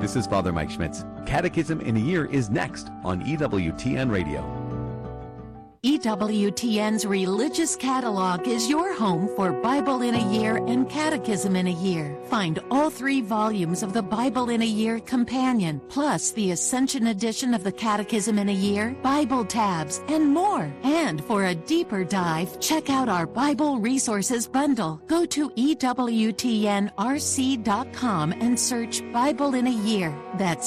This is Father Mike Schmitz. Catechism in a Year is next on EWTN Radio. EWTN's Religious Catalog is your home for Bible in a Year and Catechism in a Year. Find all 3 volumes of the Bible in a Year Companion, plus the Ascension edition of the Catechism in a Year, Bible tabs, and more. And for a deeper dive, check out our Bible Resources Bundle. Go to EWTNRC.com and search Bible in a Year. That's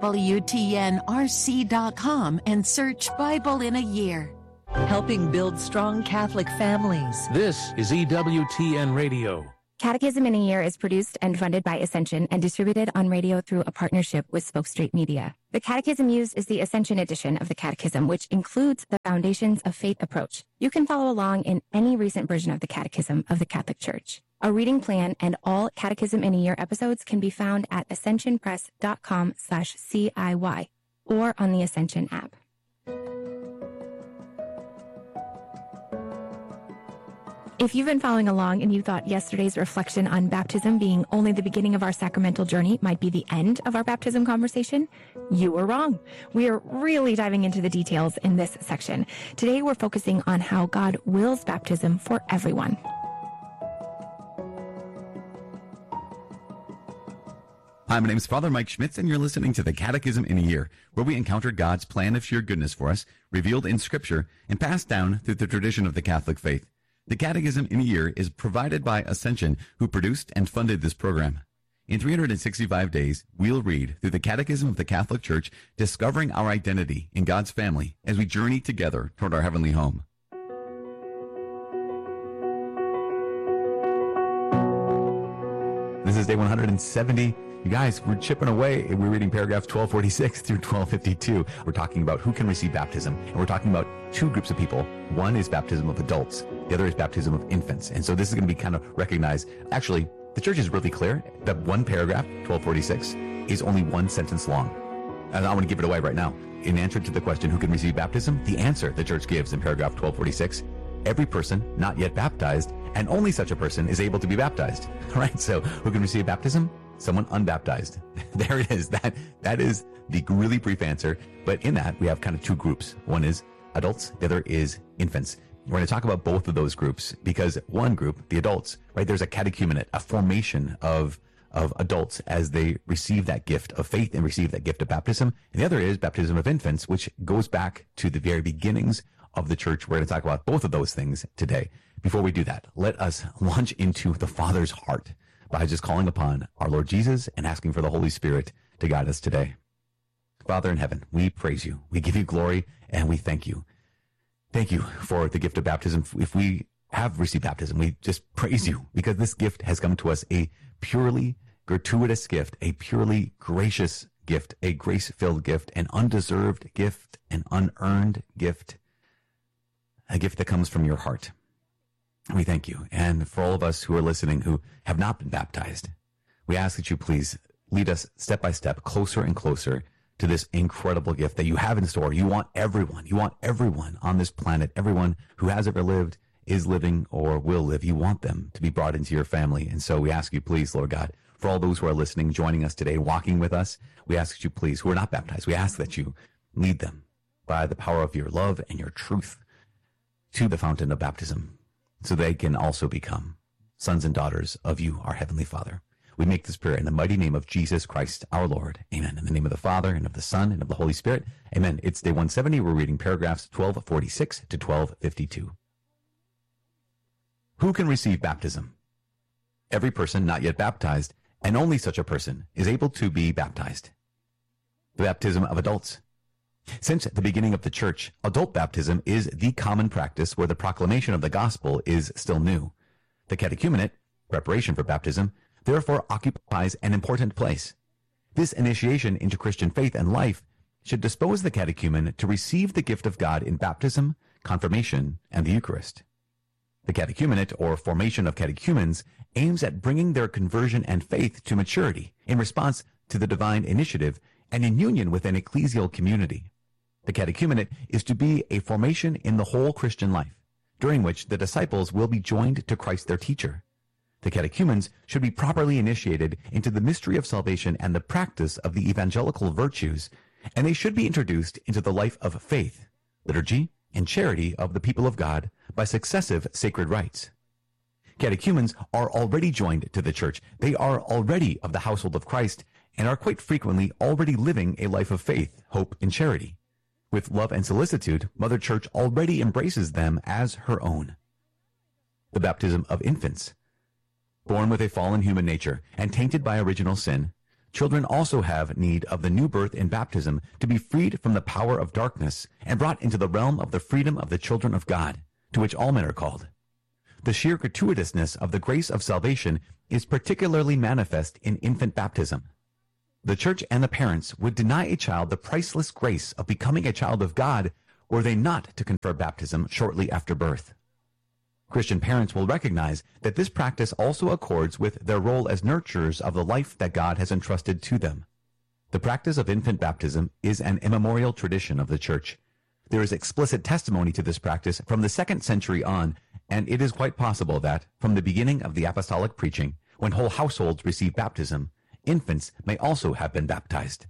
EWTNRC.com and search Bible in a Year. Helping build strong Catholic families. This is EWTN Radio. Catechism in a Year is produced and funded by Ascension and distributed on radio through a partnership with Spoke Street Media. The catechism used is the Ascension edition of the Catechism, which includes the Foundations of Faith approach. You can follow along in any recent version of the Catechism of the Catholic Church. A reading plan and all Catechism in a Year episodes can be found at ascensionpress.com/CIY or on the Ascension app. If you've been following along and you thought yesterday's reflection on baptism being only the beginning of our sacramental journey might be the end of our baptism conversation, you were wrong. We are really diving into the details in this section. Today we're focusing on how God wills baptism for everyone. Hi, my name is Father Mike Schmitz, and you're listening to the Catechism in a Year, where we encounter God's plan of sheer goodness for us, revealed in Scripture, and passed down through the tradition of the Catholic faith. The Catechism in a Year is provided by Ascension, who produced and funded this program. In 365 days, we'll read through the Catechism of the Catholic Church, discovering our identity in God's family as we journey together toward our heavenly home. This is day 170. You guys, we're chipping away. We're reading paragraphs 1246 through 1252. We're talking about who can receive baptism. And we're talking about 2 groups of people. One is baptism of adults. The other is baptism of infants. And so this is going to be kind of recognized. Actually, the church is really clear that one paragraph, 1246, is only 1 sentence long. And I want to give it away right now. In answer to the question, who can receive baptism? The answer the church gives in paragraph 1246, every person not yet baptized, and only such a person is able to be baptized. All right, so who can receive baptism? Someone unbaptized. There it is. That is the really brief answer. But in that, we have kind of 2 groups. One is adults. The other is infants. We're going to talk about both of those groups because one group, the adults, right? There's a catechumenate, a formation of adults as they receive that gift of faith and receive that gift of baptism. And the other is baptism of infants, which goes back to the very beginnings of the church. We're going to talk about both of those things today. Before we do that, let us launch into the Father's heart by just calling upon our Lord Jesus and asking for the Holy Spirit to guide us today. Father in heaven, we praise you. We give you glory and we thank you. Thank you for the gift of baptism. If we have received baptism, we just praise you because this gift has come to us, a purely gratuitous gift, a purely gracious gift, a grace-filled gift, an undeserved gift, an unearned gift, a gift that comes from your heart. We thank you. And for all of us who are listening who have not been baptized, we ask that you please lead us step by step closer and closer to this incredible gift that you have in store. You want everyone on this planet, everyone who has ever lived, is living, or will live. You want them to be brought into your family. And so we ask you, please, Lord God, for all those who are listening, joining us today, walking with us, we ask that you, please, who are not baptized, we ask that you lead them by the power of your love and your truth to the fountain of baptism, so they can also become sons and daughters of you, our Heavenly Father. We make this prayer in the mighty name of Jesus Christ, our Lord. Amen. In the name of the Father, and of the Son, and of the Holy Spirit. Amen. It's day 170. We're reading paragraphs 1246 to 1252. Who can receive baptism? Every person not yet baptized, and only such a person is able to be baptized. The baptism of adults. Since the beginning of the church, adult baptism is the common practice where the proclamation of the gospel is still new. The catechumenate, preparation for baptism, therefore occupies an important place. This initiation into Christian faith and life should dispose the catechumen to receive the gift of God in baptism, confirmation, and the Eucharist. The catechumenate, or formation of catechumens, aims at bringing their conversion and faith to maturity in response to the divine initiative and in union with an ecclesial community. The catechumenate is to be a formation in the whole Christian life, during which the disciples will be joined to Christ their teacher. The catechumens should be properly initiated into the mystery of salvation and the practice of the evangelical virtues, and they should be introduced into the life of faith, liturgy, and charity of the people of God by successive sacred rites. Catechumens are already joined to the church. They are already of the household of Christ and are quite frequently already living a life of faith, hope, and charity. With love and solicitude, Mother Church already embraces them as her own. The baptism of infants. Born with a fallen human nature and tainted by original sin, children also have need of the new birth in baptism to be freed from the power of darkness and brought into the realm of the freedom of the children of God, to which all men are called. The sheer gratuitousness of the grace of salvation is particularly manifest in infant baptism. The church and the parents would deny a child the priceless grace of becoming a child of God were they not to confer baptism shortly after birth. Christian parents will recognize that this practice also accords with their role as nurturers of the life that God has entrusted to them. The practice of infant baptism is an immemorial tradition of the church. There is explicit testimony to this practice from the 2nd century on, and it is quite possible that, from the beginning of the apostolic preaching, when whole households receive baptism, infants may also have been baptized.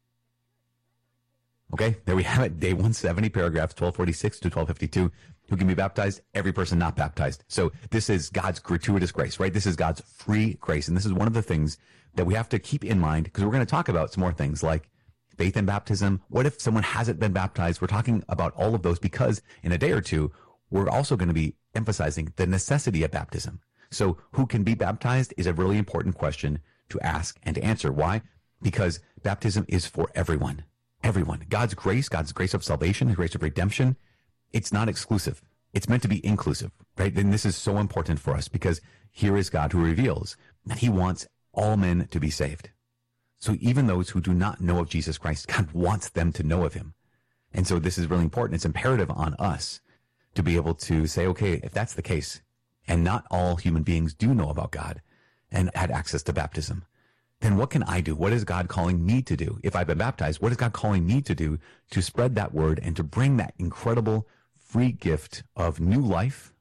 Okay, there we have it, day 170, paragraphs 1246 to 1252. Who can be baptized? Every person not baptized. So this is God's gratuitous grace, right? This is God's free grace. And this is one of the things that we have to keep in mind, because we're going to talk about some more things like faith in baptism. What if someone hasn't been baptized? We're talking about all of those because in a day or two, we're also going to be emphasizing the necessity of baptism. So who can be baptized is a really important question to ask and to answer. Why? Because baptism is for everyone. Everyone. God's grace of salvation, the grace of redemption, it's not exclusive. It's meant to be inclusive, right? And this is so important for us because here is God who reveals that he wants all men to be saved. So even those who do not know of Jesus Christ, God wants them to know of him. And so this is really important. It's imperative on us to be able to say, okay, if that's the case, and not all human beings do know about God and had access to baptism, then what can I do? What is God calling me to do? If I've been baptized, what is God calling me to do to spread that word and to bring that incredible free gift of new life,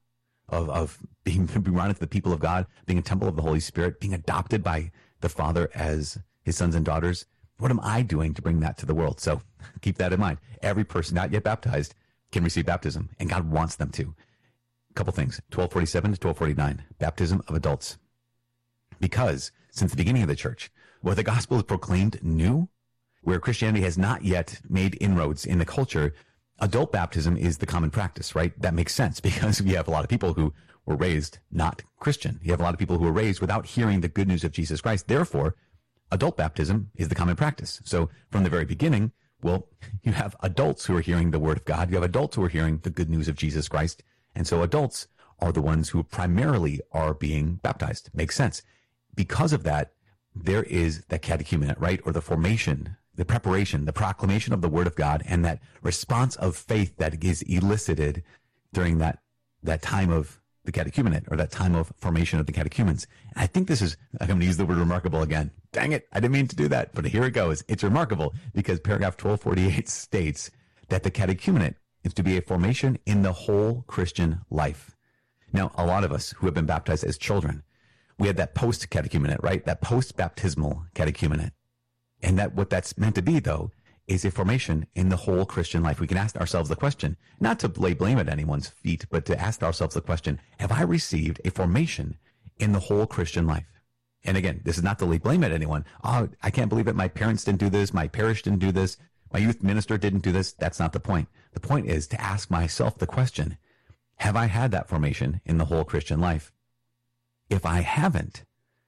of being brought into the people of God, being a temple of the Holy Spirit, being adopted by the Father as his sons and daughters? What am I doing to bring that to the world? So keep that in mind. Every person not yet baptized can receive baptism, and God wants them to. A couple things, 1247 to 1249, baptism of adults. Because since the beginning of the church, where the gospel is proclaimed new, where Christianity has not yet made inroads in the culture, adult baptism is the common practice, right? That makes sense because we have a lot of people who were raised not Christian. You have a lot of people who were raised without hearing the good news of Jesus Christ. Therefore, adult baptism is the common practice. So from the very beginning, well, you have adults who are hearing the word of God. You have adults who are hearing the good news of Jesus Christ. And so adults are the ones who primarily are being baptized. Makes sense. Because of that, there is the catechumenate, right? Or the formation, the preparation, the proclamation of the word of God, and that response of faith that is elicited during that time of the catechumenate, or that time of formation of the catechumens. And I think this is, I'm going to use the word remarkable again. Dang it, I didn't mean to do that, but here it goes. It's remarkable because paragraph 1248 states that the catechumenate is to be a formation in the whole Christian life. Now, a lot of us who have been baptized as children, we had that post-catechumenate, right? That post-baptismal catechumenate. And that what that's meant to be, though, is a formation in the whole Christian life. We can ask ourselves the question, not to lay blame at anyone's feet, but to ask ourselves the question, have I received a formation in the whole Christian life? And again, this is not to lay blame at anyone. Oh, I can't believe it. My parents didn't do this. My parish didn't do this. My youth minister didn't do this. That's not the point. The point is to ask myself the question, have I had that formation in the whole Christian life? If I haven't,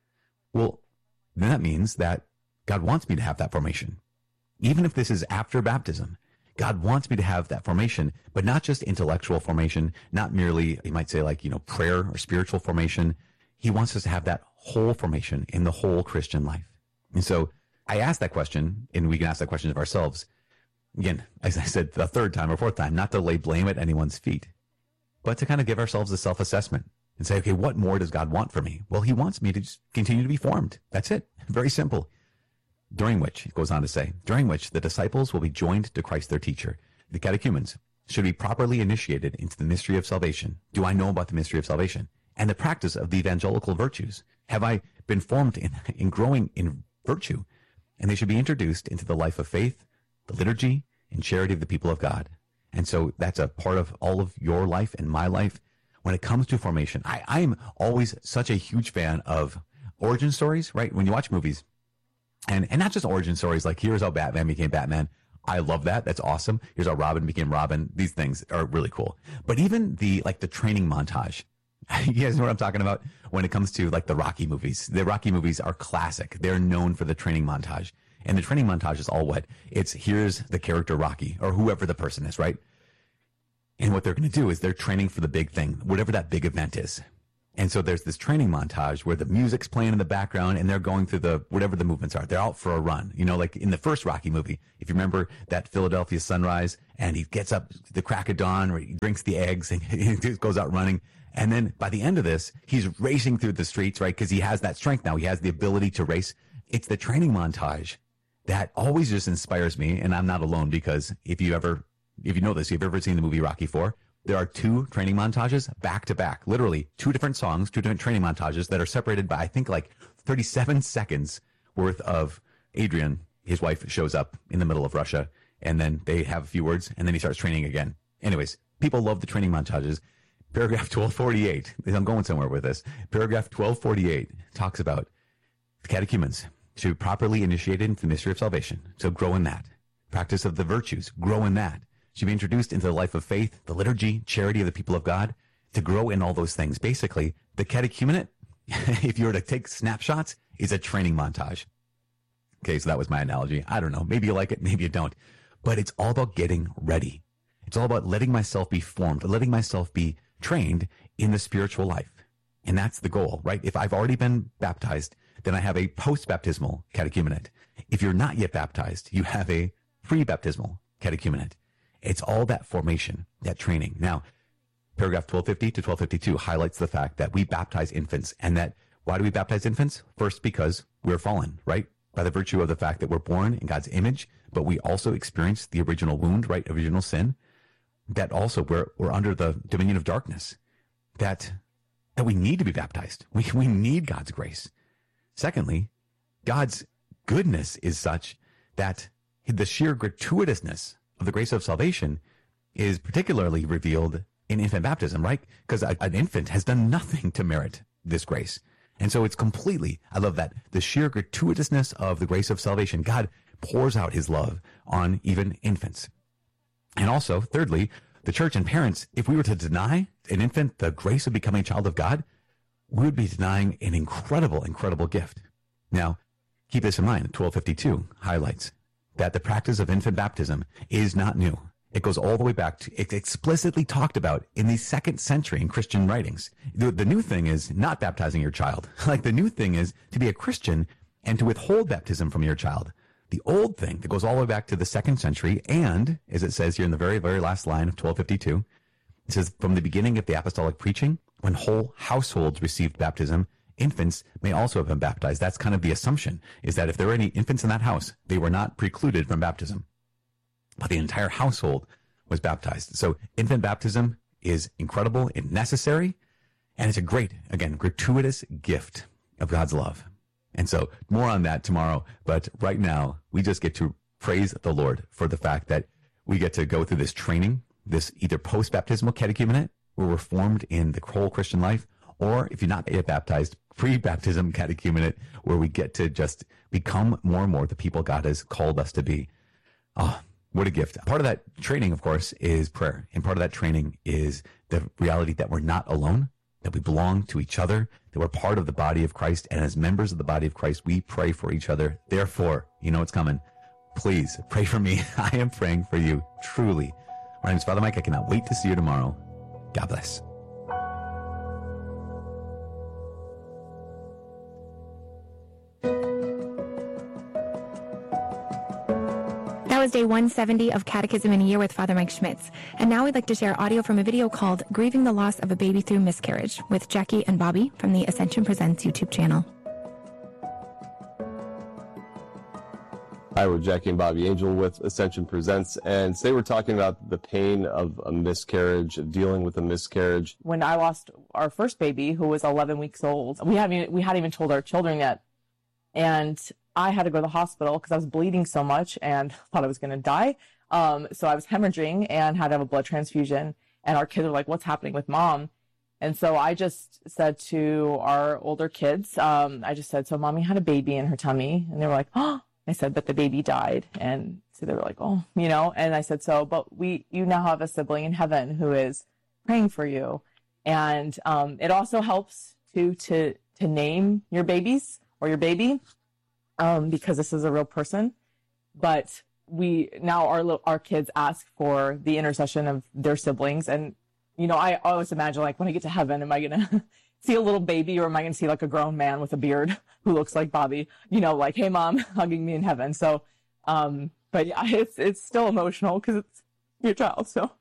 well, then that means that God wants me to have that formation. Even if this is after baptism, God wants me to have that formation, but not just intellectual formation, not merely, you might say like, prayer or spiritual formation. He wants us to have that whole formation in the whole Christian life. And so I asked that question, and we can ask that question of ourselves. Again, as I said, the third time or fourth time, not to lay blame at anyone's feet, but to kind of give ourselves a self-assessment and say, okay, what more does God want from me? Well, he wants me to just continue to be formed. That's it. Very simple. During which, it goes on to say, during which the disciples will be joined to Christ their teacher. The catechumens should be properly initiated into the mystery of salvation. Do I know about the mystery of salvation? and the practice of the evangelical virtues? Have I been formed in growing in virtue? And they should be introduced into the life of faith, the liturgy, and charity of the people of God. And so that's a part of all of your life and my life. When it comes to formation, I'm always such a huge fan of origin stories, right? When you watch movies, and not just origin stories like here's how Batman became Batman. I love that. That's awesome. Here's how Robin became Robin. These things are really cool. But even the training montage, you guys know what I'm talking about when it comes to like the Rocky movies. The Rocky movies are classic. They're known for the training montage. And the training montage is all what? It's here's the character Rocky or whoever the person is, right? And what they're going to do is they're training for the big thing, whatever that big event is. And so there's this training montage where the music's playing in the background and they're going through whatever the movements are. They're out for a run. You know, like in the first Rocky movie, if you remember that Philadelphia sunrise and he gets up the crack of dawn where he drinks the eggs and he goes out running. And then by the end of this, he's racing through the streets, right? Because he has that strength now. He has the ability to race. It's the training montage that always just inspires me. And I'm not alone because if you know this, you've ever seen the movie Rocky IV, there are 2 training montages back to back, literally 2 different songs, 2 different training montages that are separated by, I think, like 37 seconds worth of Adrian. His wife shows up in the middle of Russia and then they have a few words and then he starts training again. Anyways, people love the training montages. Paragraph 1248, I'm going somewhere with this. Paragraph 1248 talks about the catechumens should be properly initiated into the mystery of salvation. So grow in that. Practice of the virtues, grow in that. Should be introduced into the life of faith, the liturgy, charity of the people of God, to grow in all those things. Basically, the catechumenate, if you were to take snapshots, is a training montage. Okay, so that was my analogy. I don't know. Maybe you like it, maybe you don't. But it's all about getting ready. It's all about letting myself be formed, letting myself be trained in the spiritual life. And that's the goal, right? If I've already been baptized, then I have a post-baptismal catechumenate. If you're not yet baptized, you have a pre-baptismal catechumenate. It's all that formation, that training. Now, paragraph 1250 to 1252 highlights the fact that we baptize infants, and that why do we baptize infants? First, because we're fallen, right? By the virtue of the fact that we're born in God's image, but we also experience the original wound, right? Original sin. That also we're under the dominion of darkness. That we need to be baptized. We need God's grace. Secondly, God's goodness is such that the sheer gratuitousness of the grace of salvation is particularly revealed in infant baptism, right? Because an infant has done nothing to merit this grace. And so it's completely, I love that, the sheer gratuitousness of the grace of salvation. God pours out his love on even infants. And also, thirdly, the church and parents, if we were to deny an infant the grace of becoming a child of God, we would be denying an incredible, incredible gift. Now, keep this in mind. 1252 highlights that the practice of infant baptism is not new. It goes all the way back to, it's explicitly talked about in the 2nd century in Christian writings. The new thing is not baptizing your child. Like the new thing is to be a Christian and to withhold baptism from your child. The old thing that goes all the way back to the 2nd century, and as it says here in the very, very last line of 1252, it says, from the beginning of the apostolic preaching, when whole households received baptism, infants may also have been baptized. That's kind of the assumption, is that if there were any infants in that house, they were not precluded from baptism. But the entire household was baptized. So infant baptism is incredible and necessary, and it's a great, again, gratuitous gift of God's love. And so more on that tomorrow. But right now, we just get to praise the Lord for the fact that we get to go through this training, this either post-baptismal catechumenate, where we're formed in the whole Christian life, or if you're not yet baptized, pre-baptism catechumenate, where we get to just become more and more the people God has called us to be. Oh, what a gift. Part of that training, of course, is prayer. And part of that training is the reality that we're not alone, that we belong to each other, that we're part of the body of Christ. And as members of the body of Christ, we pray for each other. Therefore, you know what's coming. Please pray for me. I am praying for you, truly. My name is Father Mike. I cannot wait to see you tomorrow. God bless. That was day 170 of Catechism in a Year with Father Mike Schmitz. And now we'd like to share audio from a video called Grieving the Loss of a Baby Through Miscarriage with Jackie and Bobby from the Ascension Presents YouTube channel. Hi, we're Jackie and Bobby Angel with Ascension Presents, and today we're talking about the pain of a miscarriage, dealing with a miscarriage. When I lost our first baby, who was 11 weeks old. We hadn't even told our children yet. And I had to go to the hospital because I was bleeding so much and thought I was going to die. So I was hemorrhaging and had to have a blood transfusion. And our kids were like, what's happening with mom? And so I just said to our older kids, I just said, so mommy had a baby in her tummy. And they were like, oh, I said, but the baby died. And so they were like, oh, and I said, so, but you now have a sibling in heaven who is praying for you. And it also helps to name your babies or your baby, because this is a real person. But our kids ask for the intercession of their siblings. And, I always imagine, like, when I get to heaven, am I going to see a little baby, or am I going to see like a grown man with a beard who looks like Bobby, like, hey mom, hugging me in heaven. So, but yeah, it's still emotional because it's your child. So